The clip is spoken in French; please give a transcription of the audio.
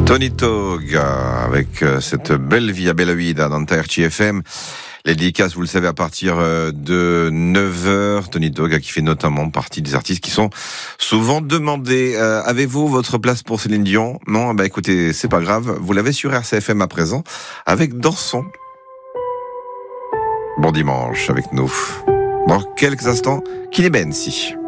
Tony Tog avec cette belle vie à Bella dans RCI FM. Les dédicaces, vous le savez, à partir de 9h. Tony Tog qui fait notamment partie des artistes qui sont souvent demandés. Avez-vous votre place pour Céline Dion? Non? Écoutez, c'est pas grave. Vous l'avez sur RCFM à présent avec Danson. Bon dimanche avec nous. Dans quelques instants, Kylian Bensi.